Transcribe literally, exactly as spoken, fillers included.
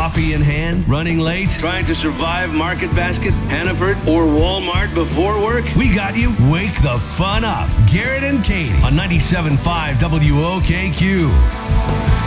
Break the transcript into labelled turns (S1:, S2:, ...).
S1: Coffee in hand, running late, trying to survive Market Basket, Hannaford, or Walmart before work? We got you. Wake the fun up. Garrett and Katie on ninety-seven point five W O K Q.